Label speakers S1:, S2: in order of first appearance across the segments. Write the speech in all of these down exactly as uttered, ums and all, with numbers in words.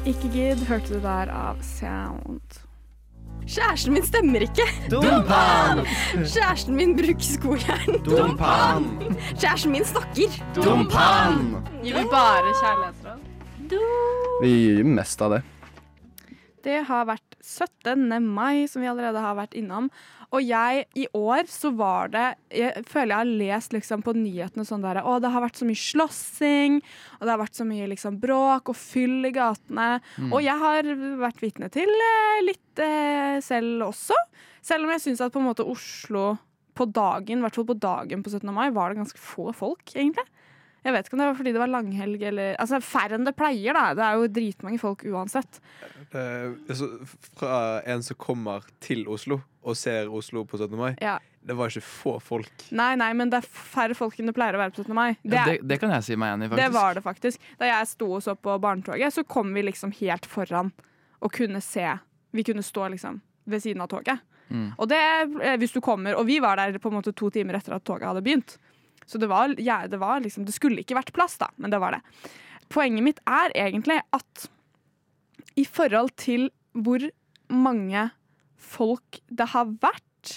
S1: Ikke gidd, hørte du der av Sound. Kjæresten min stemmer ikke.
S2: Dumpan!
S1: Kjæresten min bruker skojern.
S2: Dumpan!
S1: Kjæresten min snakker.
S2: Dumpan!
S3: Gir vi bare kjærlighetsråd?
S2: Vi gir mest av det.
S1: Det har vært syttende mai, som vi allerede har vært innom. Og jeg, i år, så var det Jeg føler jeg har lest liksom på nyhetene sånn der Å, det har vært så mye slåssing, og det har vært så mye liksom bråk og fyll i gatene. Mm. Og jeg har vært vitne til eh, litt eh, selv også. Selv om jeg synes at på en måte Oslo på dagen, i hvert fall på dagen på syttende mai, var det ganske få folk, egentlig. Jeg vet ikke om det var fordi det var langhelg eller altså færre enn det pleier, da. Det er jo dritmange folk uansett.
S4: Uh, altså, fra en som kommer til Oslo og ser Oslo på syttende mai,
S1: ja.
S4: Det var ikke få folk.
S1: Nei, nei, men det er færre folk enn det pleier å være på syttende mai. Det,
S5: ja, det, det kan jeg si meg enig i, faktisk.
S1: Det var det faktisk. Da jeg sto og så på barnetoget, så kom vi liksom helt foran og kunne se. Vi kunne stå liksom ved siden av toget. Mm. Og det, hvis du kommer, og vi var der på en måte to timer etter at toget hadde begynt. Så det var, ja, det var liksom, det skulle ikke vært plass da, men det var det. Poenget mitt er egentlig at i forhold til hvor mange folk det har vært,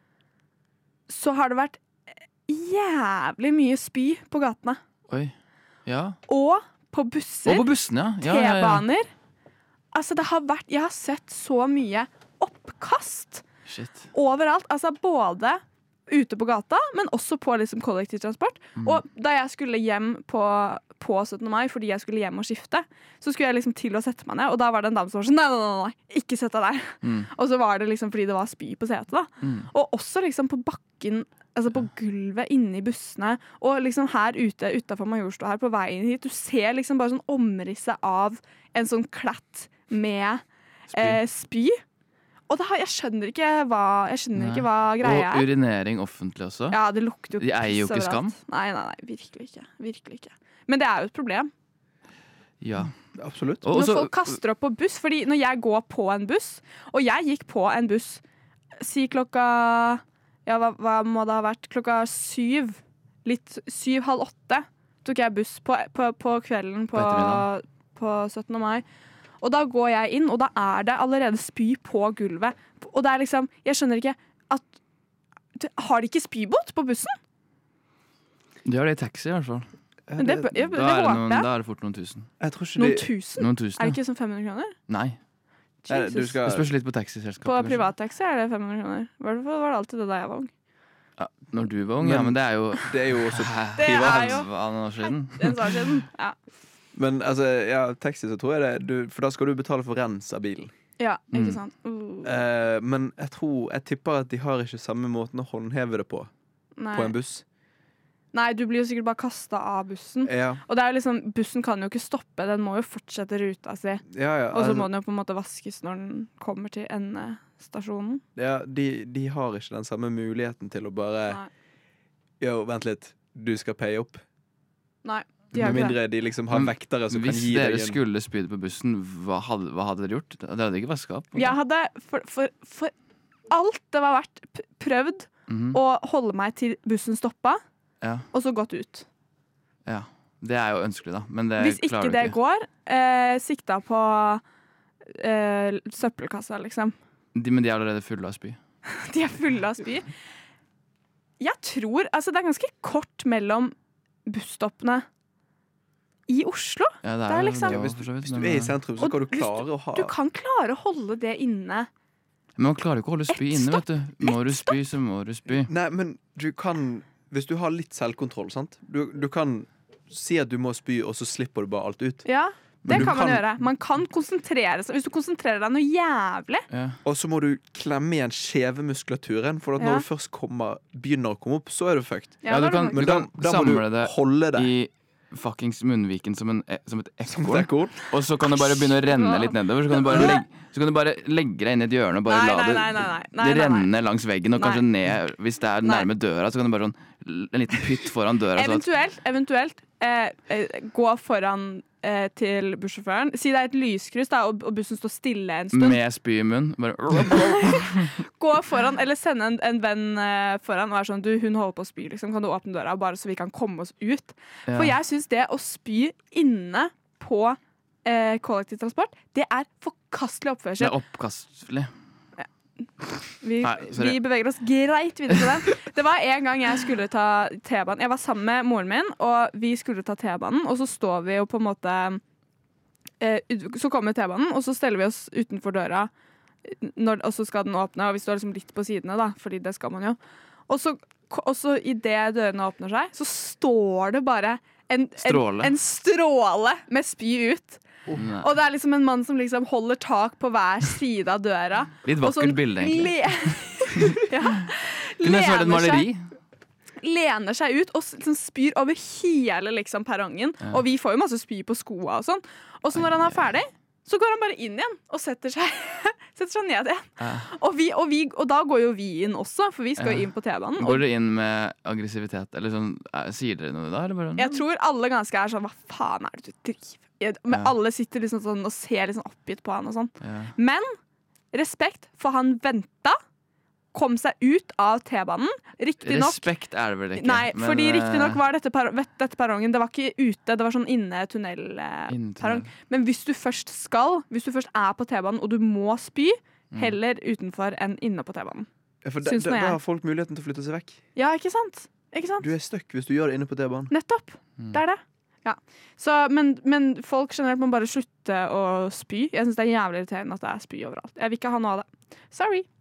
S1: så har det vært jævlig mye spy på gatene.
S5: Oi, ja.
S1: Og på busser,
S5: og på bussene, ja. Ja,
S1: T-baner.
S5: Ja, ja.
S1: Altså det har vært, jeg har sett så mye oppkast.
S5: Shit.
S1: Overalt, altså både ute på gata, men også på liksom kollektivtransport. Mm. Og da jeg skulle hjem på, på syttende mai, fordi jeg skulle hjem og skifte, så skulle jeg liksom til å sette meg ned, og da var det en dame som var sånn, nei, nei, nei, nei, ikke sett deg der. Mm. Og så var det liksom fordi det var spy på setet da. Mm. Og også liksom på bakken, altså på gulvet inne i bussene, og liksom her ute, utenfor Majorstua her på veien hit, du ser liksom bare sånn omrisse av en sånn klatt med spy. Eh, spy. Og da, jeg skjønner ikke hva, jeg skjønner ikke hva greia er.
S5: Og urinering offentlig også.
S1: Ja, det lukter jo
S5: De eier jo ikke skam.
S1: Nei, nei, nei, virkelig ikke. Virkelig ikke. Men det er jo et problem.
S5: Ja,
S4: absolutt.
S1: Når også, folk kaster opp på buss, fordi når jeg går på en buss, og jeg gikk på en buss, si klokka, ja, hva, hva må det ha vært? Klokka syv, litt syv, halv åtte, tok jeg buss på, på, på kvelden på, på syttende mai. Og da går jeg inn, og da er det allerede spy på gulvet. Og det er liksom, jeg skjønner ikke at, har de ikke spybåt på bussen?
S5: De har det i taxi i hvert fall.
S1: Men det, det, det, det
S5: da, er det noen, da er det fort noen tusen.
S4: Jeg tror ikke
S1: noen,
S4: de...
S1: tusen?
S5: noen tusen?
S1: Er det ikke som fem hundre kroner?
S5: Nei.
S1: Jesus.
S5: Du skal... Det spørs litt på taxiselskapet.
S1: På privattaxi er det fem hundre kroner. I hvert fall var det alltid det da jeg var ung.
S5: Ja, når du var ung, ja, men det er jo...
S4: Det er jo også
S1: privat.
S5: En år siden.
S1: En år siden, ja.
S4: Men altså, ja, taxi så tror jeg det du, for da skal du betale for rens av bilen.
S1: Ja, ikke
S5: mm.
S1: sant uh.
S4: eh, Men jeg tror, jeg tipper at de har ikke samme måten å håndheve det på.
S1: Nei.
S4: På en buss.
S1: Nei, du blir jo sikkert bare kastet av bussen.
S4: Ja.
S1: Og det er jo liksom, bussen kan jo ikke stoppe, den må jo fortsette ruta si.
S4: Ja, ja,
S1: og så
S4: altså,
S1: må den jo på en måte vaskes når den kommer til endestasjonen.
S4: Ja, de, de har ikke den samme muligheten til å bare Nei. Jo, vent litt, du skal paye opp.
S1: Nei.
S4: Med mindre de liksom har vektere som kan gi deg en...
S5: Hvis dere skulle spydd på bussen, hva hadde, hva hadde dere gjort? Dere hadde ikke vasket opp?
S1: Jeg hadde for, for, for alt det var verdt prøvd mm-hmm. å holde meg til bussen stoppa, ja. Og så gått ut.
S5: Ja, det er jo ønskelig da, men det
S1: Hvis ikke det ikke. går, eh, sikta på eh, søppelkassa, liksom.
S5: De, men de er allerede fulle av spy.
S1: De er fulle av spy. Jeg tror, altså det er ganske kort mellom busstoppene i Oslo.
S5: Ja, det er,
S1: det er liksom,
S4: ja, hvis, du, hvis du er i sentrum, så kan du klare
S1: du,
S4: å ha
S1: Du kan klare å holde det inne.
S5: Men man klarer ikke å holde spy inne, vet du. Må du spy, så må du spy.
S4: Nei, men du kan, hvis du har litt selvkontroll, sant? Du, du kan si at du må spy, og så slipper du bare alt ut.
S1: Ja, det kan, kan man gjøre. Man kan konsentrere seg. Hvis du konsentrerer deg noe jævlig.
S4: Ja. Og så må du klemme igjen skjeve muskulaturen, for at når ja. du først kommer, begynner å komme opp, så er du fucked.
S5: Ja, ja, du kan,
S4: men
S5: du
S4: da,
S5: kan
S4: da
S5: samle
S4: må du
S5: det
S4: holde deg
S5: i fuckings munnviken som, en, som et ekorn. Og så kan det bare begynne å renne litt nedover. Så kan du bare legge, så kan du bare legge deg inn i et hjørne og bare
S1: nei,
S5: la det,
S1: nei, nei, nei, nei,
S5: det
S1: nei,
S5: renne
S1: nei.
S5: langs veggen. Og kanskje ned, hvis det er nærme døra, så kan du bare sånn en liten pytt foran døra.
S1: Eventuelt, eventuelt eh, eh, gå foran eh, til bussjåføren. Si det er et lyskryss da, og, og bussen står stille en stund.
S5: Med spy i munn. Bare
S1: gå foran, eller sende en, en venn eh, foran og være sånn, du, hun holder på å spy, liksom. Kan du åpne døra, bare så vi kan komme oss ut? Ja. For jeg synes det å spy inne på eh, kollektivtransport, det er forkastelig
S5: Det
S1: oppførsel.
S5: er oppkastelig.
S1: Vi,
S5: Nei, sorry.
S1: vi beveger oss greit videre til det. Det var en gang jeg skulle ta T-banen. Jeg var sammen med moren min, og vi skulle ta T-banen. Og så står vi jo på en måte eh, ut- Så kommer T-banen, og så steller vi oss utenfor døra. Når, og så skal den åpne, og vi står liksom litt på sidene, da, fordi det skal man jo. Og så, og så idet dørene åpner seg, så står det bare en,
S5: Stråle.
S1: en, en stråle med spy ut.
S5: Nei.
S1: Og det er liksom en mann som liksom holder tak på hver side av døra.
S5: Litt
S1: Og sånn
S5: vakkert bilde, egentlig.
S1: Le ja.
S5: Kunne jeg svart et
S1: Lener
S5: maleri?
S1: seg- Lener seg ut og s- liksom spyr over hele liksom, perrongen.
S5: Ja.
S1: Og vi får jo masse spy på skoa og sånn. Og så når han er ferdig, så går han bare inn igjen og setter seg, setter seg ned igjen.
S5: Ja.
S1: Og, vi, og, vi, og da går jo vi inn også, for vi skal jo
S5: Ja.
S1: inn på T-banen.
S5: Går
S1: Og
S5: dere inn med aggressivitet? Eller sånn, eh, sier dere noe da? Eller bare,
S1: jeg tror alle ganske er sånn, hva faen er det du driver? Men
S5: Ja.
S1: alle sitter liksom sånn og ser liksom oppgitt på han og sånn.
S5: ja.
S1: Men respekt, for han venta, kom seg ut av T-banen. Riktignok
S5: Respekt er det vel ikke.
S1: Nei,
S5: men,
S1: fordi
S5: eh,
S1: riktignok var dette, per, vet- dette perrongen Det var ikke ute, det var sånn inne tunnelperrong.
S5: Innetunnel.
S1: Men hvis du først skal, hvis du først er på T-banen og du må spy,
S5: Mm.
S1: heller utenfor enn inne på T-banen.
S4: Ja, for da,
S1: Syns
S4: da,
S1: nå jeg.
S4: da har folk muligheten til å flytte seg vekk.
S1: Ja, ikke sant? Ikke sant?
S4: Du er stuck hvis du gjør det inne på T-banen.
S1: Nettopp.
S5: Mm.
S1: Det er det. Ja. Så, men, men folk generelt må bare slutte å spy. Jeg syns det er jævlig irriterende at det er spy overalt. Jeg vil ikke ha noe av det. Sorry.